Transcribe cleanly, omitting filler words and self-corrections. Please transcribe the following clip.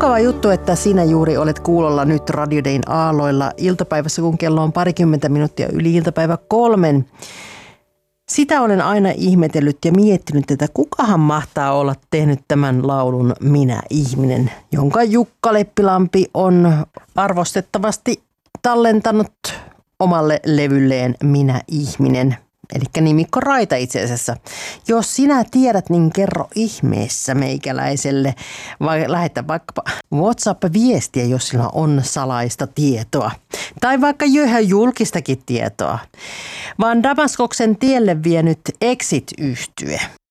Mukava juttu, että sinä juuri olet kuulolla nyt Radio Dayn aalloilla iltapäivässä, kun kello on 20 minuuttia yli iltapäivä 3. Sitä olen aina ihmetellyt ja miettinyt, että kukahan mahtaa olla tehnyt tämän laulun Minä ihminen, jonka Jukka Leppilampi on arvostettavasti tallentanut omalle levylleen Minä ihminen. Eli nimikko Raita itse asiassa. Jos sinä tiedät, niin kerro ihmeessä meikäläiselle. Vai lähetä vaikkapa WhatsApp-viestiä, jos sillä on salaista tietoa. Tai vaikka ihan julkistakin tietoa. Vaan Damaskoksen tielle vienyt Exit-yhtye